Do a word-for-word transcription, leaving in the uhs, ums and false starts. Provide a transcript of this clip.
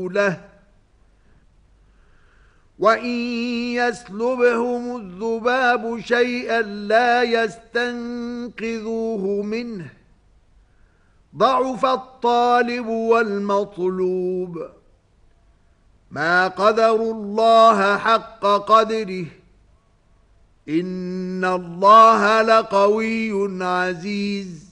له وَإِن يَسْلُبْهُمُ الذُّبَابُ شَيْئًا لَّا يَسْتَنقِذُوهُ مِنْهُ ضَعُفَ الطَّالِبُ وَالْمَطْلُوبُ مَا قَدَرُوا اللَّهَ حَقَّ قَدْرِهِ إِنَّ اللَّهَ لَقَوِيٌّ عَزِيزٌ